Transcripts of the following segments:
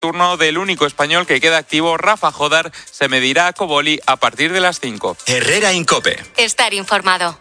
Turno del único español que queda activo, Rafa Jodar, se medirá a Coboli a partir de las 5. Herrera Incope. Estar informado.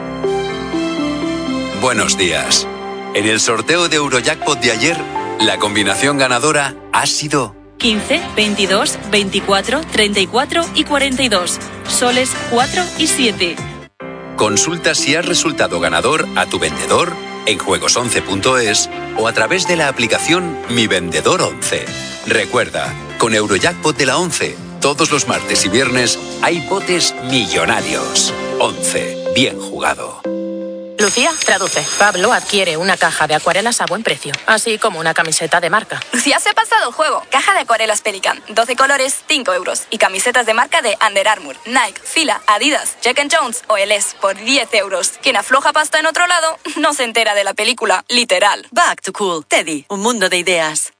Buenos días. En el sorteo de Eurojackpot de ayer, la combinación ganadora ha sido 15, 22, 24, 34 y 42. Soles 4 y 7. Consulta si has resultado ganador a tu vendedor en juegos11.es o a través de la aplicación Mi Vendedor 11. Recuerda, con Eurojackpot de la 11, todos los martes y viernes hay botes millonarios. 11. Bien jugado. Lucía, traduce. Pablo adquiere una caja de acuarelas a buen precio, así como una camiseta de marca. Lucía se ha pasado el juego. Caja de acuarelas Pelican, 12 colores, 5 euros. Y camisetas de marca de Under Armour, Nike, Fila, Adidas, Jack & Jones o LS por 10 euros. Quien afloja pasta en otro lado no se entera de la película, literal. Back to Cool. Teddy, un mundo de ideas.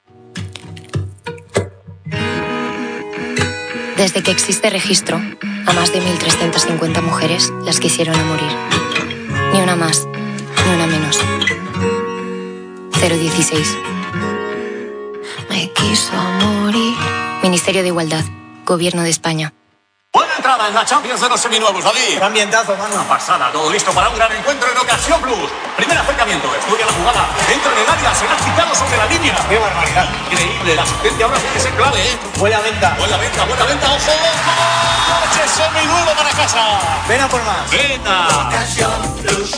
Desde que existe registro, a más de 1.350 mujeres las quisieron a morir. Ni una más, ni una menos. 016. Me quiso morir. Ministerio de Igualdad, Gobierno de España. Buena entrada en la Champions de los seminuevos, David. Qué ambientazo, mano. Una pasada, todo listo para un gran encuentro en Ocasión Plus. Primer acercamiento, estudia la jugada, entra en el área, será quitado sobre la línea. Qué barbaridad. Increíble, la asistencia ahora tiene que ser clave, ¿eh? Buena venta. Buena venta, ojo. ¡Coche seminuevo para casa! Ven a por más. Venga. Ocasión Plus.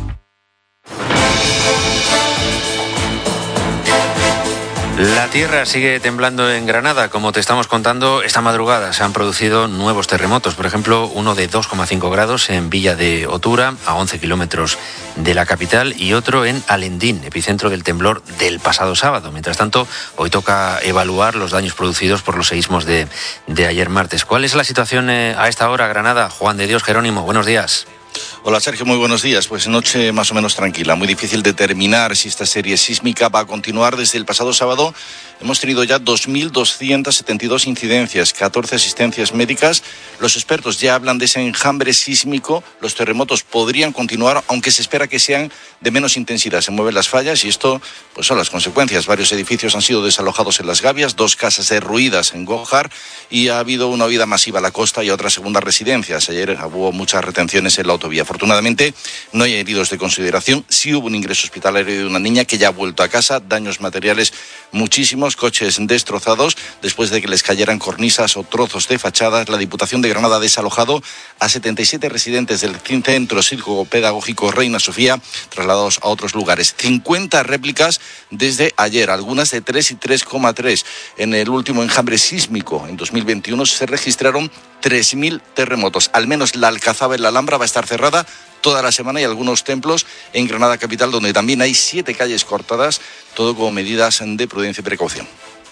La tierra sigue temblando en Granada. Como te estamos contando, esta madrugada se han producido nuevos terremotos. Por ejemplo, uno de 2,5 grados en Villa de Otura, a 11 kilómetros de la capital, y otro en Alendín, epicentro del temblor del pasado sábado. Mientras tanto, hoy toca evaluar los daños producidos por los seísmos de ayer martes. ¿Cuál es la situación a esta hora, Granada? Juan de Dios Jerónimo, buenos días. Hola Sergio, muy buenos días. Pues noche más o menos tranquila, muy difícil determinar si esta serie sísmica va a continuar. Desde el pasado sábado hemos tenido ya 2.272 incidencias, 14 asistencias médicas. Los expertos ya hablan de ese enjambre sísmico. Los terremotos podrían continuar, aunque se espera que sean de menos intensidad. Se mueven las fallas y esto pues son las consecuencias. Varios edificios han sido desalojados en Las Gavias, 2 casas derruidas en Gójar, y ha habido una huida masiva a la costa y a otras segundas residencias. Ayer hubo muchas retenciones en la autovía. Afortunadamente no hay heridos de consideración. Sí hubo un ingreso hospitalario de una niña que ya ha vuelto a casa. Daños materiales muchísimos, coches destrozados después de que les cayeran cornisas o trozos de fachadas. La Diputación de Granada ha desalojado a 77 residentes del centro psicopedagógico Reina Sofía, trasladados a otros lugares. 50 réplicas desde ayer, algunas de 3 y 3,3. En el último enjambre sísmico en 2021 se registraron 3.000 terremotos. Al menos la Alcazaba en la Alhambra va a estar cerrada toda la semana, y algunos templos en Granada capital, donde también hay 7 calles cortadas, todo con medidas de prudencia y precaución.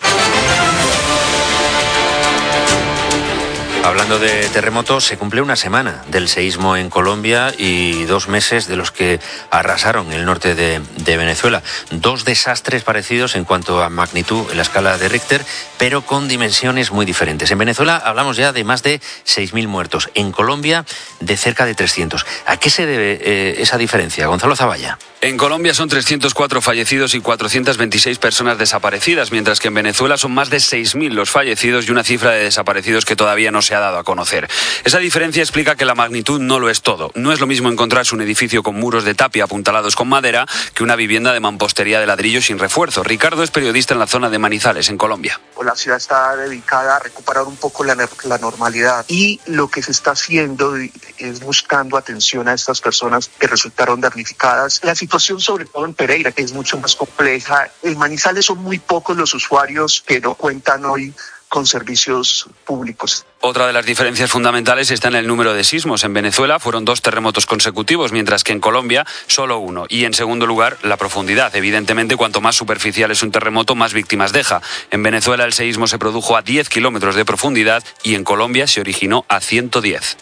Hablando de terremotos, se cumple una semana del seísmo en Colombia y 2 meses de los que arrasaron el norte de Venezuela. 2 desastres parecidos en cuanto a magnitud en la escala de Richter, pero con dimensiones muy diferentes. En Venezuela hablamos ya de más de 6.000 muertos, en Colombia de cerca de 300. ¿A qué se debe esa diferencia, Gonzalo Zavalla? En Colombia son 304 fallecidos y 426 personas desaparecidas, mientras que en Venezuela son más de 6.000 los fallecidos y una cifra de desaparecidos que todavía no se ha dado a conocer. Esa diferencia explica que la magnitud no lo es todo. No es lo mismo encontrarse un edificio con muros de tapia apuntalados con madera que una vivienda de mampostería de ladrillo sin refuerzo. Ricardo es periodista en la zona de Manizales, en Colombia. La ciudad está dedicada a recuperar un poco la normalidad, y lo que se está haciendo es buscando atención a estas personas que resultaron damnificadas. La situación, sobre todo en Pereira, que es mucho más compleja. En Manizales son muy pocos los usuarios que no cuentan hoy con servicios públicos. Otra de las diferencias fundamentales está en el número de sismos. En Venezuela fueron 2 terremotos consecutivos, mientras que en Colombia solo 1. Y en segundo lugar, la profundidad. Evidentemente, cuanto más superficial es un terremoto, más víctimas deja. En Venezuela el seísmo se produjo a 10 kilómetros de profundidad y en Colombia se originó a 110.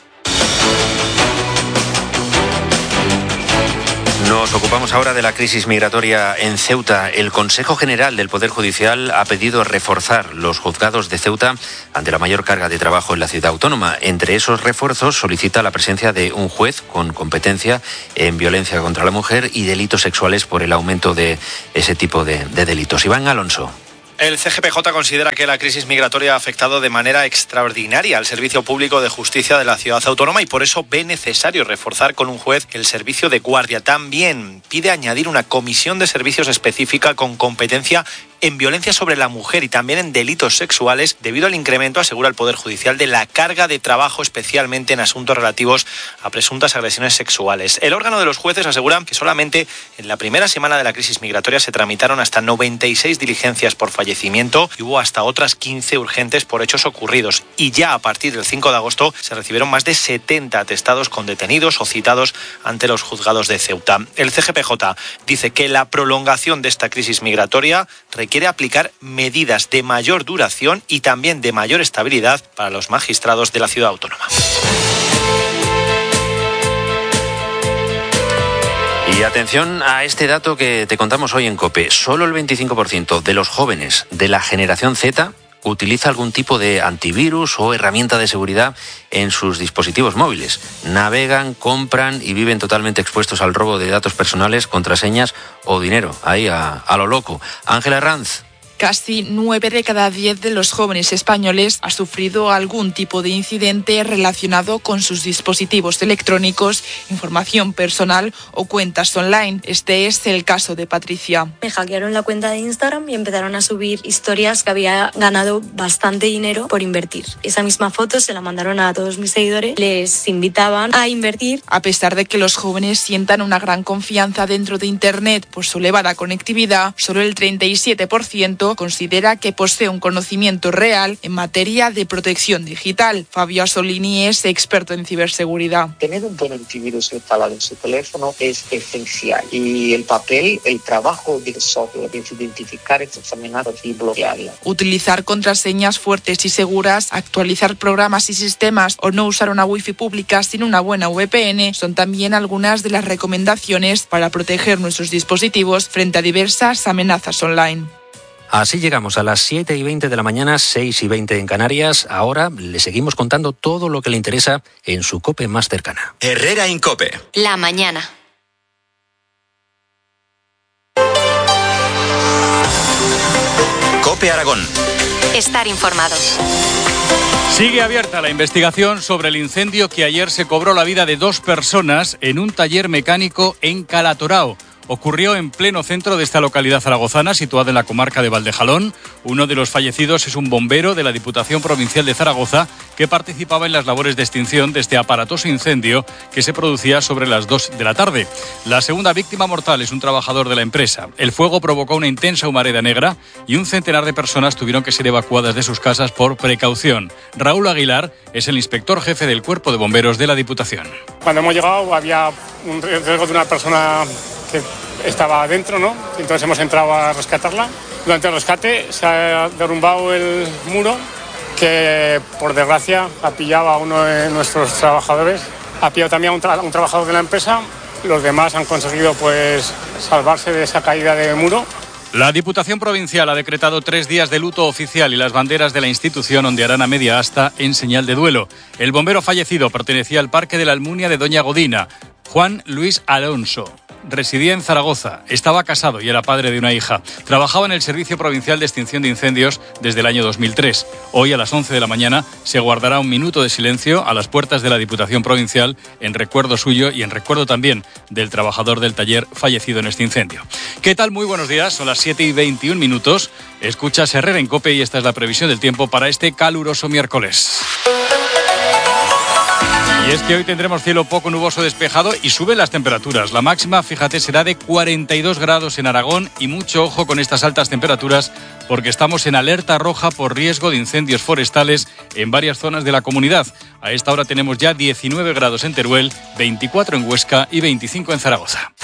Nos ocupamos ahora de la crisis migratoria en Ceuta. El Consejo General del Poder Judicial ha pedido reforzar los juzgados de Ceuta ante la mayor carga de trabajo en la ciudad autónoma. Entre esos refuerzos solicita la presencia de un juez con competencia en violencia contra la mujer y delitos sexuales por el aumento de ese tipo de delitos. Iván Alonso. El CGPJ considera que la crisis migratoria ha afectado de manera extraordinaria al servicio público de justicia de la ciudad autónoma y por eso ve necesario reforzar con un juez el servicio de guardia. También pide añadir una comisión de servicios específica con competencia en violencia sobre la mujer y también en delitos sexuales debido al incremento, asegura el Poder Judicial, de la carga de trabajo, especialmente en asuntos relativos a presuntas agresiones sexuales. El órgano de los jueces asegura que solamente en la primera semana de la crisis migratoria se tramitaron hasta 96 diligencias por fallecimiento y hubo hasta otras 15 urgentes por hechos ocurridos. Y ya a partir del 5 de agosto se recibieron más de 70 atestados con detenidos o citados ante los juzgados de Ceuta. El CGPJ dice que la prolongación de esta crisis migratoria quiere aplicar medidas de mayor duración y también de mayor estabilidad para los magistrados de la ciudad autónoma. Y atención a este dato que te contamos hoy en COPE. Solo el 25% de los jóvenes de la generación Z utiliza algún tipo de antivirus o herramienta de seguridad en sus dispositivos móviles. Navegan, compran y viven totalmente expuestos al robo de datos personales, contraseñas o dinero. Ahí a lo loco. Ángela Herranz. Casi 9 de cada 10 de los jóvenes españoles ha sufrido algún tipo de incidente relacionado con sus dispositivos electrónicos, información personal o cuentas online. Este es el caso de Patricia. Me hackearon la cuenta de Instagram y empezaron a subir historias que había ganado bastante dinero por invertir. Esa misma foto se la mandaron a todos mis seguidores, les invitaban a invertir. A pesar de que los jóvenes sientan una gran confianza dentro de Internet por su elevada conectividad, solo el 37% considera que posee un conocimiento real en materia de protección digital. Fabio Asolini es experto en ciberseguridad. Tener un buen antivirus instalado en su teléfono es esencial y el trabajo del software es identificar estas amenazas y bloquearlas. Utilizar contraseñas fuertes y seguras, actualizar programas y sistemas o no usar una wifi pública sin una buena VPN son también algunas de las recomendaciones para proteger nuestros dispositivos frente a diversas amenazas online. Así llegamos a las 7:20 de la mañana, 6:20 en Canarias. Ahora le seguimos contando todo lo que le interesa en su COPE más cercana. Herrera Incope. La mañana. COPE Aragón. Estar informados. Sigue abierta la investigación sobre el incendio que ayer se cobró la vida de 2 personas en un taller mecánico en Calatorao. Ocurrió en pleno centro de esta localidad zaragozana, situada en la comarca de Valdejalón. Uno de los fallecidos es un bombero de la Diputación Provincial de Zaragoza que participaba en las labores de extinción de este aparatoso incendio que se producía sobre las 2 de la tarde. La segunda víctima mortal es un trabajador de la empresa. El fuego provocó una intensa humareda negra y un centenar de personas tuvieron que ser evacuadas de sus casas por precaución. Raúl Aguilar es el inspector jefe del Cuerpo de Bomberos de la Diputación. Cuando hemos llegado había un riesgo de una persona que estaba adentro, ¿no? Entonces hemos entrado a rescatarla. Durante el rescate se ha derrumbado el muro que, por desgracia, ha pillado a uno de nuestros trabajadores. Ha pillado también a un trabajador de la empresa. Los demás han conseguido, pues, salvarse de esa caída de muro. La Diputación Provincial ha decretado 3 días de luto oficial y las banderas de la institución ondearán a media asta en señal de duelo. El bombero fallecido pertenecía al Parque de la Almunia de Doña Godina. Juan Luis Alonso residía en Zaragoza, estaba casado y era padre de una hija. Trabajaba en el Servicio Provincial de Extinción de Incendios desde el año 2003. Hoy a las 11 de la mañana se guardará un minuto de silencio a las puertas de la Diputación Provincial en recuerdo suyo y en recuerdo también del trabajador del taller fallecido en este incendio. ¿Qué tal? Muy buenos días, son las 7:21 minutos. Escuchas Herrera en COPE y esta es la previsión del tiempo para este caluroso miércoles. Y es que hoy tendremos cielo poco nuboso despejado y suben las temperaturas. La máxima, fíjate, será de 42 grados en Aragón y mucho ojo con estas altas temperaturas porque estamos en alerta roja por riesgo de incendios forestales en varias zonas de la comunidad. A esta hora tenemos ya 19 grados en Teruel, 24 en Huesca y 25 en Zaragoza.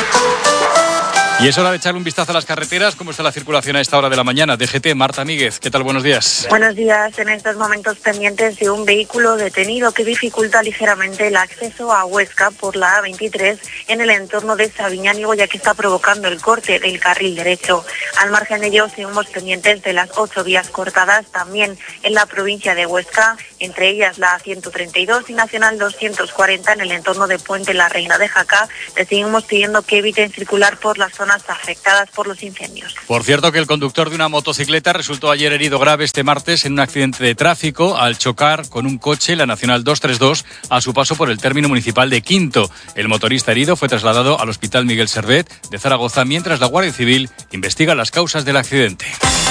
Y es hora de echarle un vistazo a las carreteras. ¿Cómo está la circulación a esta hora de la mañana? DGT, Marta Míguez, ¿qué tal? Buenos días. Buenos días. En estos momentos pendientes de un vehículo detenido que dificulta ligeramente el acceso a Huesca por la A23 en el entorno de Sabiñánigo, ya que está provocando el corte del carril derecho. Al margen de ello, seguimos pendientes de las 8 vías cortadas también en la provincia de Huesca, entre ellas la 132 y Nacional 240 en el entorno de Puente La Reina de Jaca. Les seguimos pidiendo que eviten circular por las zonas afectadas por los incendios. Por cierto, que el conductor de una motocicleta resultó ayer herido grave este martes en un accidente de tráfico al chocar con un coche la Nacional 232 a su paso por el término municipal de Quinto. El motorista herido fue trasladado al Hospital Miguel Servet de Zaragoza, mientras la Guardia Civil investiga las causas del accidente.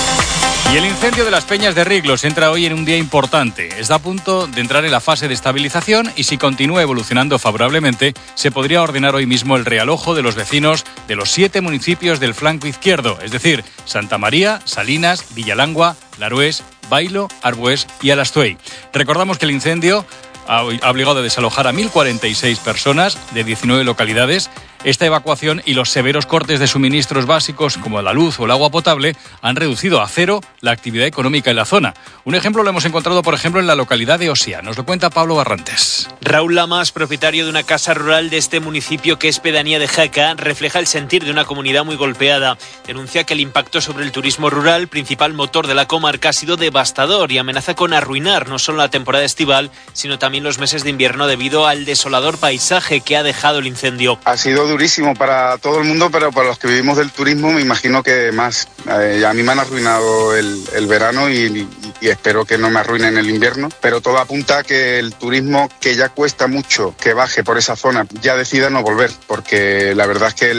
Y el incendio de las Peñas de Riglos entra hoy en un día importante. Está a punto de entrar en la fase de estabilización y si continúa evolucionando favorablemente, se podría ordenar hoy mismo el realojo de los vecinos de los 7 municipios del flanco izquierdo, es decir, Santa María, Salinas, Villalangua, Larués, Bailo, Arbués y Alastuey. Recordamos que el incendio ha obligado a desalojar a 1.046 personas de 19 localidades. Esta evacuación y los severos cortes de suministros básicos como la luz o el agua potable han reducido a cero la actividad económica en la zona. Un ejemplo lo hemos encontrado, por ejemplo, en la localidad de Osía. Nos lo cuenta Pablo Barrantes. Raúl Lamas, propietario de una casa rural de este municipio que es pedanía de Jaca, refleja el sentir de una comunidad muy golpeada. Denuncia que el impacto sobre el turismo rural, principal motor de la comarca, ha sido devastador y amenaza con arruinar no solo la temporada estival, sino también los meses de invierno debido al desolador paisaje que ha dejado el incendio. Ha sido durísimo para todo el mundo, pero para los que vivimos del turismo me imagino que más. A mí me han arruinado el verano y espero que no me arruinen el invierno, pero todo apunta a que el turismo, que ya cuesta mucho que baje por esa zona, ya decida no volver, porque la verdad es que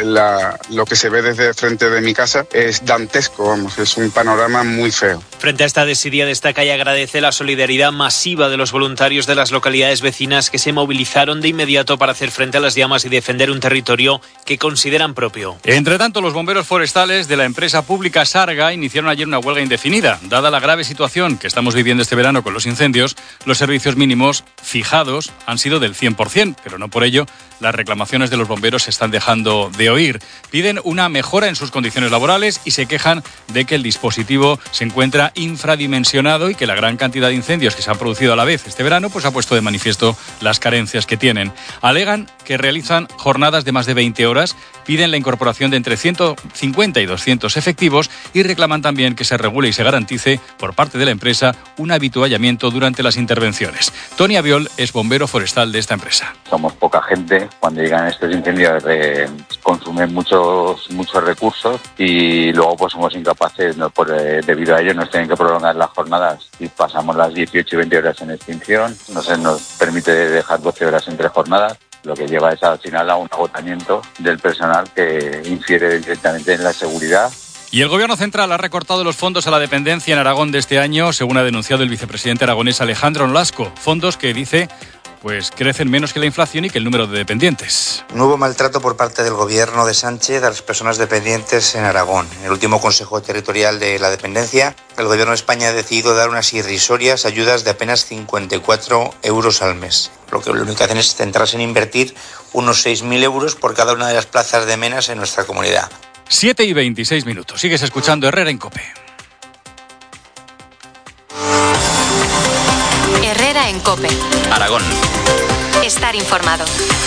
lo que se ve desde frente de mi casa es dantesco, vamos, es un panorama muy feo. Frente a esta desidia destaca y agradece la solidaridad masiva de los voluntarios de las localidades vecinas que se movilizaron de inmediato para hacer frente a las llamas y defender un territorio que consideran propio. Entre tanto, los bomberos forestales de la empresa pública Sarga iniciaron ayer una huelga indefinida. Dada la grave situación que estamos viviendo este verano con los incendios, los servicios mínimos fijados han sido del 100%, pero no por ello las reclamaciones de los bomberos se están dejando de oír. Piden una mejora en sus condiciones laborales y se quejan de que el dispositivo se encuentra infradimensionado y que la gran cantidad de incendios que se han producido a la vez este verano pues ha puesto de manifiesto las carencias que tienen. Alegan que realizan jornadas de más de 20 horas, piden la incorporación de entre 150 y 200 efectivos y reclaman también que se regule y se garantice por parte de la empresa un habituallamiento durante las intervenciones. Tony Aviol es bombero forestal de esta empresa. Somos poca gente, cuando llegan estos incendios consumen muchos recursos y luego pues somos incapaces, debido a ello nos tienen que prolongar las jornadas y pasamos las 18 y 20 horas en extinción, no se nos permite dejar 12 horas entre jornadas, lo que lleva al final a un agotamiento del personal que infiere directamente en la seguridad. Y el Gobierno central ha recortado los fondos a la dependencia en Aragón de este año, según ha denunciado el vicepresidente aragonés Alejandro Nolasco. Fondos que, dice, pues crecen menos que la inflación y que el número de dependientes. Nuevo maltrato por parte del Gobierno de Sánchez a las personas dependientes en Aragón. En el último Consejo Territorial de la Dependencia, el Gobierno de España ha decidido dar unas irrisorias ayudas de apenas 54 euros al mes. Lo único que hacen es centrarse en invertir unos 6.000 euros por cada una de las plazas de menas en nuestra comunidad. 7:26. Sigues escuchando Herrera en COPE. Herrera en COPE. Aragón. Estar informado.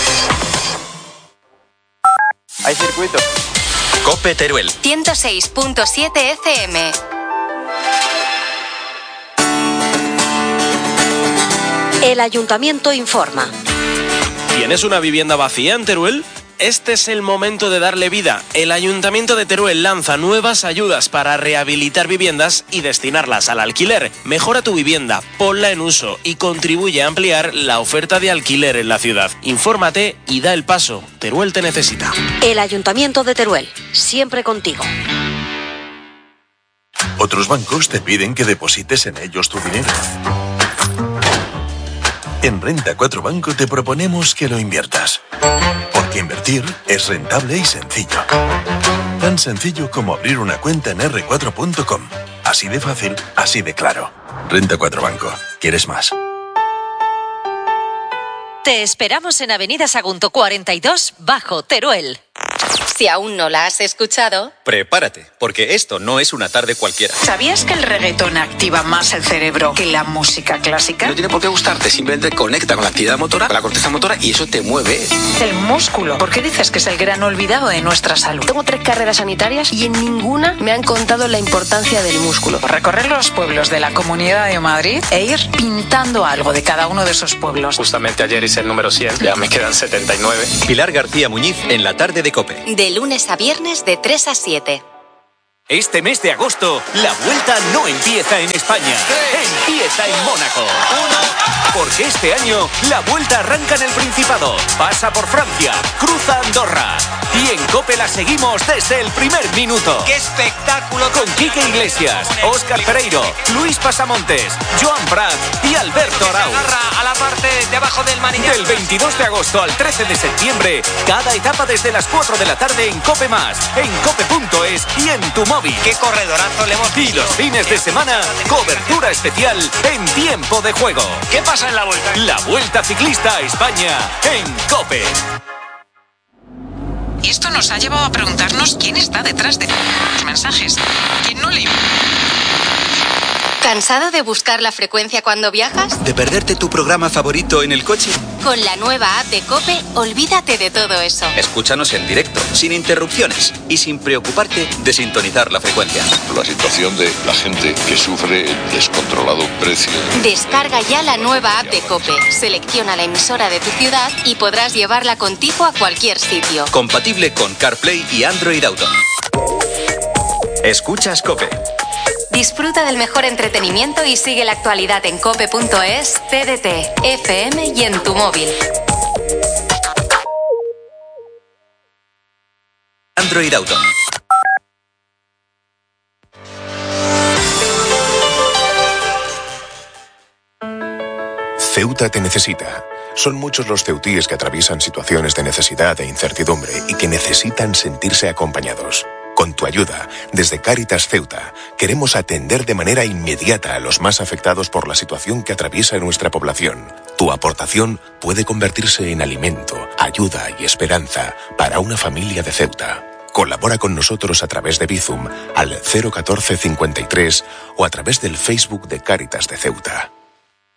Hay circuito. COPE Teruel. 106.7 FM. El Ayuntamiento informa. ¿Tienes una vivienda vacía en Teruel? Este es el momento de darle vida. El Ayuntamiento de Teruel lanza nuevas ayudas para rehabilitar viviendas y destinarlas al alquiler. Mejora tu vivienda, ponla en uso y contribuye a ampliar la oferta de alquiler en la ciudad. Infórmate y da el paso. Teruel te necesita. El Ayuntamiento de Teruel, siempre contigo. Otros bancos te piden que deposites en ellos tu dinero. En Renta 4 Banco te proponemos que lo inviertas. Porque invertir es rentable y sencillo. Tan sencillo como abrir una cuenta en r4.com. Así de fácil, así de claro. Renta 4 Banco. ¿Quieres más? Te esperamos en Avenida Sagunto 42, Bajo Teruel. Si aún no la has escuchado, prepárate, porque esto no es una tarde cualquiera. ¿Sabías que el reggaetón activa más el cerebro que la música clásica? No tiene por qué gustarte, simplemente conecta con la actividad motora, con la corteza motora, y eso te mueve. El músculo. ¿Por qué dices que es el gran olvidado de nuestra salud? Tengo 3 carreras sanitarias y en ninguna me han contado la importancia del músculo. Recorrer los pueblos de la Comunidad de Madrid e ir pintando algo de cada uno de esos pueblos. Justamente ayer hice el número 100, ya me quedan 79. Pilar García Muñiz en la tarde de COPE. de lunes a viernes de 3 a 7. Este mes de agosto, la vuelta no empieza en España, empieza en Mónaco. Porque este año, la vuelta arranca en el Principado, pasa por Francia, cruza Andorra. Y en COPE la seguimos desde el primer minuto. ¡Qué espectáculo! Con Quique Iglesias, Óscar Pereiro, Luis Pasamontes, Joan Prat y Alberto Arau. Se agarra a la parte de abajo del manillar. Del 22 de agosto al 13 de septiembre, cada etapa desde las 4 de la tarde en COPE+, en cope.es y en tu móvil. ¡Qué corredorazo le hemos visto! Y los fines de semana, cobertura especial en tiempo de juego. ¿Qué pasa en la vuelta? La Vuelta Ciclista a España en COPE. Y esto nos ha llevado a preguntarnos quién está detrás de los mensajes. ¿Quién no le... ¿Cansado de buscar la frecuencia cuando viajas? ¿De perderte tu programa favorito en el coche? Con la nueva app de COPE, olvídate de todo eso. Escúchanos en directo, sin interrupciones y sin preocuparte de sintonizar la frecuencia. La situación de la gente que sufre el descontrolado precio. Descarga ya la nueva app de COPE, selecciona la emisora de tu ciudad y podrás llevarla contigo a cualquier sitio. Compatible con CarPlay y Android Auto. Escuchas COPE. Disfruta del mejor entretenimiento y sigue la actualidad en cope.es, TDT, FM y en tu móvil. Android Auto. Ceuta te necesita. Son muchos los ceutíes que atraviesan situaciones de necesidad e incertidumbre y que necesitan sentirse acompañados. Con tu ayuda, desde Cáritas Ceuta, queremos atender de manera inmediata a los más afectados por la situación que atraviesa nuestra población. Tu aportación puede convertirse en alimento, ayuda y esperanza para una familia de Ceuta. Colabora con nosotros a través de Bizum al 01453 o a través del Facebook de Cáritas de Ceuta.